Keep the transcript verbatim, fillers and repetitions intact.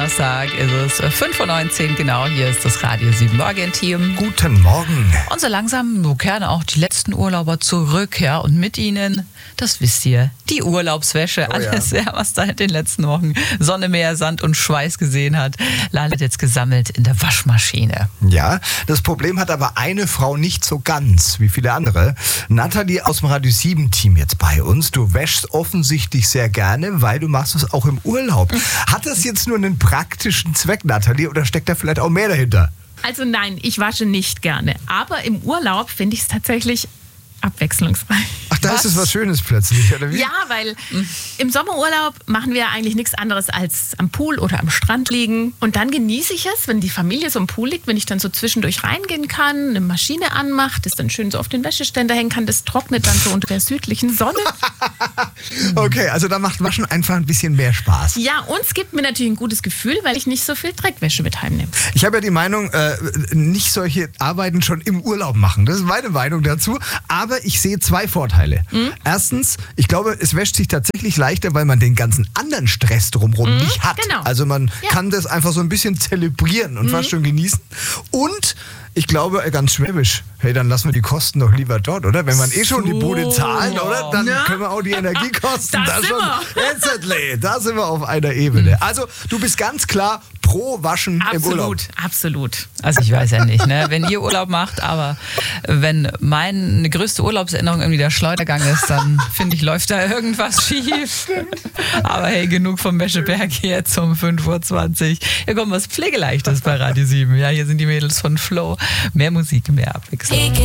Donnerstag ist es fünf Uhr neunzehn, genau, hier ist das Radio sieben Morgen-Team. Guten Morgen. Und so langsam kehren auch die letzten Urlauber zurück, ja, und mit ihnen, das wisst ihr, die Urlaubswäsche, Oh, alles, ja. ja, was da in den letzten Wochen Sonne, Meer, Sand und Schweiß gesehen hat, landet jetzt gesammelt in der Waschmaschine. Ja, das Problem hat aber eine Frau nicht so ganz wie viele andere. Nathalie aus dem Radio sieben Team jetzt bei uns. Du wäschst offensichtlich sehr gerne, weil du machst es auch im Urlaub. Hat das jetzt nur einen praktischen Zweck, Nathalie, oder steckt da vielleicht auch mehr dahinter? Also nein, ich wasche nicht gerne. Aber im Urlaub finde ich es tatsächlich abwechslungsreich. Ach, da Was? ist es was Schönes plötzlich, oder wie? Ja, weil im Sommerurlaub machen wir eigentlich nichts anderes als am Pool oder am Strand liegen. Und dann genieße ich es, wenn die Familie so am Pool liegt, wenn ich dann so zwischendurch reingehen kann, eine Maschine anmacht, das dann schön so auf den Wäscheständer hängen kann, das trocknet dann so unter der südlichen Sonne. Okay, also da macht Waschen einfach ein bisschen mehr Spaß. Ja, und es gibt mir natürlich ein gutes Gefühl, weil ich nicht so viel Dreckwäsche mit heimnehme. Ich habe ja die Meinung, äh, nicht solche Arbeiten schon im Urlaub machen. Das ist meine Meinung dazu. Aber ich sehe zwei Vorteile. Mhm. Erstens, ich glaube, es wäscht sich tatsächlich leichter, weil man den ganzen anderen Stress drumherum Mhm, nicht hat. genau. Also man Ja. kann das einfach so ein bisschen zelebrieren und Mhm. fast schon genießen. Und ich glaube, äh, ganz schwäbisch, hey, dann lassen wir die Kosten doch lieber dort, oder? Wenn man eh schon die Bude zahlen, oder? Dann Ja. können wir auch die Energiekosten Da da sind schon. wir. Instantly, da sind wir auf einer Ebene. Also, du bist ganz klar pro Waschen im Urlaub. Absolut, absolut. Also ich weiß ja nicht, ne, wenn ihr Urlaub macht, aber wenn meine größte Urlaubserinnerung irgendwie der Schleudergang ist, dann finde ich, läuft da irgendwas schief. Aber hey, genug vom Wäscheberg jetzt um fünf Uhr zwanzig. Hier kommt was Pflegeleichtes bei Radio sieben. Ja, hier sind die Mädels von Flow. Mehr Musik, mehr Abwechslung.